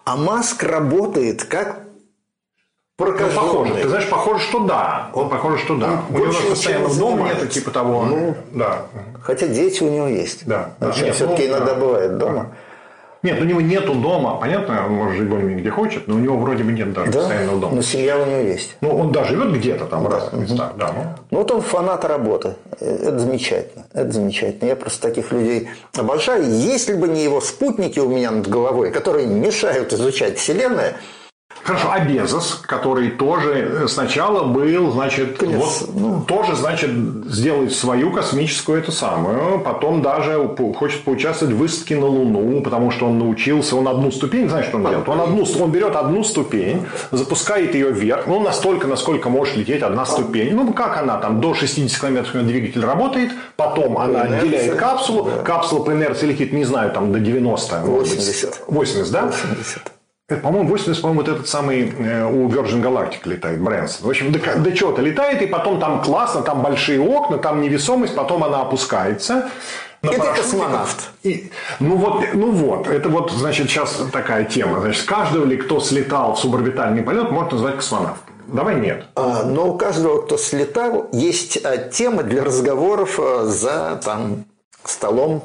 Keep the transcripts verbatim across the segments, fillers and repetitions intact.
А Маск работает как прокаженный. Ну, похоже. Ты знаешь, похоже, что да. Он похоже, что да. Он у него постоянно дома нет, типа того. Ну, да. Хотя дети у него есть. Да. Значит, да. Все-таки ну, иногда да. бывает дома. Да. Нет, у него нету дома. Понятно, он может жить более-менее где хочет, но у него вроде бы нет даже да? постоянного дома. Но семья у него есть. Ну, он да, живет где-то там, да. в разных местах. Угу. Да, ну. ну, вот он фанат работы. Это замечательно. Это замечательно. Я просто таких людей обожаю. Если бы не его спутники у меня над головой, которые мешают изучать Вселенную. Хорошо, а Безос, который тоже сначала был, значит, вот, ну, тоже, значит, сделает свою космическую эту самую, потом даже хочет поучаствовать в высадке на Луну, потому что он научился, он одну ступень, знаешь, что он делает? Он, одну, он берет одну ступень, запускает ее вверх, ну, настолько, насколько может лететь одна ступень, ну, как она там, до шестидесяти километров двигатель работает, потом она отделяет капсулу, да. капсула по инерции летит, не знаю, там, до девяноста. восемьдесят. восемьдесят, да? восемьдесят. Это, по-моему, восемьдесят, по-моему, вот этот самый э, у Virgin Galactic летает, Брэнсон. В общем, до, до чего-то летает, и потом там классно, там большие окна, там невесомость, потом она опускается. Это космонавт. И, ну, вот, ну вот, это вот, значит, сейчас такая тема. Значит, каждого ли, кто слетал в суборбитальный полет, можно назвать космонавтом. Давай нет. А, но у каждого, кто слетал, есть а, темы для разговоров а, за там, столом.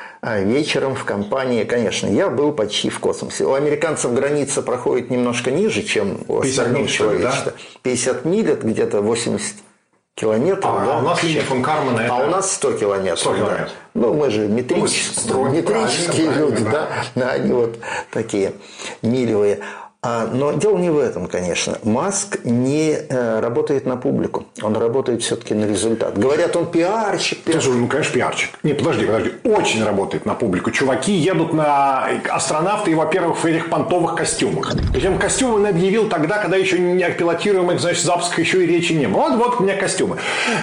Вечером в компании, конечно, я был почти в космосе. У американцев граница проходит немножко ниже, чем у остального человечества. Да? пятьдесят миль, это где-то восемьдесят километров. А, да? а у нас линия фон Кармана это... А у нас сто километров. сто километров. Да. Ну, мы же метрические, ну, метрические люди, да. да. Они вот такие милевые. А, но дело не в этом, конечно. Маск не э, работает на публику. Он работает все-таки на результат. Говорят, он пиарщик. пиарщик. Ну, конечно, пиарщик. Нет, подожди, подожди. Очень работает на публику. Чуваки едут на... Астронавты, во-первых, в этих понтовых костюмах. Причем костюмы он объявил тогда, когда еще не пилотируемых, значит, запусках еще и речи не было. Вот, вот у меня костюмы.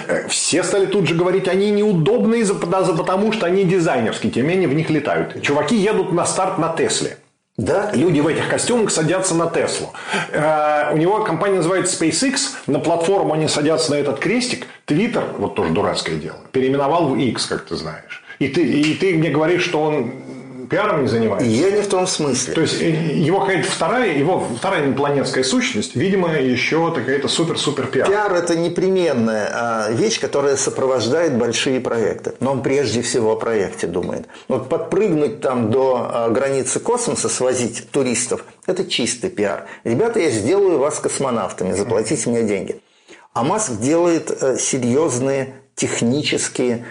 Все стали тут же говорить, они неудобные, потому что они дизайнерские. Тем не менее, в них летают. Чуваки едут на старт на Тесле. Да? Люди в этих костюмах садятся на Теслу. Э, у него компания называется SpaceX. На платформу они садятся на этот крестик. Твиттер, вот тоже дурацкое дело, переименовал в X, как ты знаешь. И ты, и ты мне говоришь, что он пиаром не занимается? Я не в том смысле. То есть, его какая-то вторая, его вторая инопланетская сущность, видимо, еще какая-то супер-супер пиар. Пиар – это непременная вещь, которая сопровождает большие проекты. Но он прежде всего о проекте думает. Вот подпрыгнуть там до границы космоса, свозить туристов – это чистый пиар. Ребята, я сделаю вас космонавтами, заплатите мне деньги. А Маск делает серьезные технические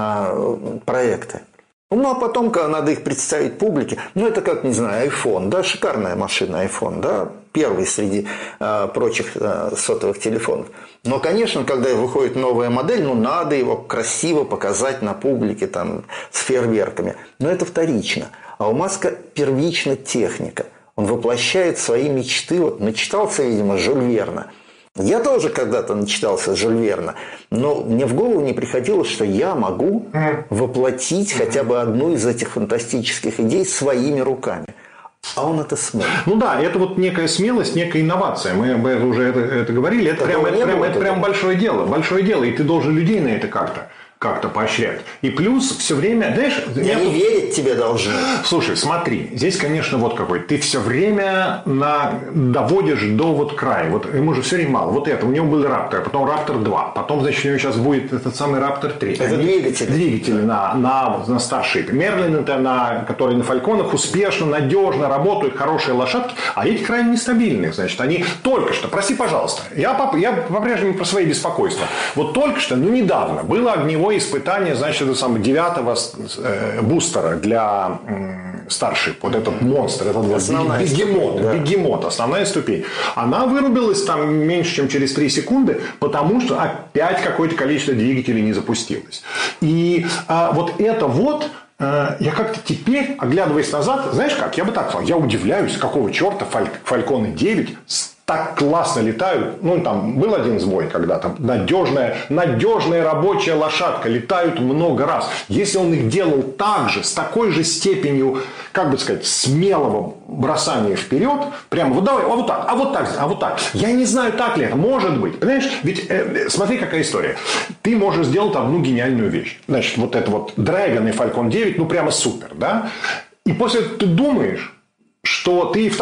проекты. Ну, а потом, когда надо их представить публике, ну, это как, не знаю, iPhone, да, шикарная машина iPhone, да, первый среди э, прочих э, сотовых телефонов. Но, конечно, когда выходит новая модель, ну, надо его красиво показать на публике, там, с фейерверками. Но это вторично. А у Маска первична техника. Он воплощает свои мечты. Вот начитался, видимо, Жюль Верна. Я тоже когда-то начитался Жюль Верна, но мне в голову не приходило, что я могу воплотить хотя бы одну из этих фантастических идей своими руками. А он это смог. Ну да, это вот некая смелость, некая инновация. Мы уже это, это говорили. Это, прям, это, прям, это прям большое дело. Большое дело. И ты должен людей на это как-то. как-то поощрять. И плюс все время, знаешь... Я не тут... верить тебе должны. Слушай, смотри, здесь, конечно, вот какой. Ты все время на... доводишь до вот края. Вот ему же все время мало. Вот это. У него был Раптор, потом Раптор два. Потом, значит, у него сейчас будет этот самый Раптор три. Это Они... двигатели. Двигатели на, на, на Старшипе. Мерлин, это на, которые на Фальконах успешно, надежно работают, хорошие лошадки. А эти крайне нестабильные. Значит, они только что... Прости, пожалуйста. Я, по... я по-прежнему про свои беспокойства. Вот только что, ну, недавно было огневое испытание, значит, это самое девятого э, бустера для э, Starship. Вот этот монстр, этот вот бегемот, да. бегемот, основная ступень. Она вырубилась там меньше, чем через три секунды, потому что опять какое-то количество двигателей не запустилось. И э, вот это вот э, я как-то теперь, оглядываясь назад, знаешь как, я бы так сказал, я удивляюсь, какого черта Фальконы девять так классно летают. Ну, там был один сбой, когда там надежная, надежная рабочая лошадка. Летают много раз. Если он их делал так же, с такой же степенью, как бы сказать, смелого бросания вперед, прямо вот давай, а вот так, а вот так, а вот так. Я не знаю, так ли это. Может быть. Понимаешь, ведь э, смотри, какая история. Ты можешь сделать одну гениальную вещь. Значит, вот это вот Dragon и Falcon девять, ну, прямо супер, да? И после этого ты думаешь, что ты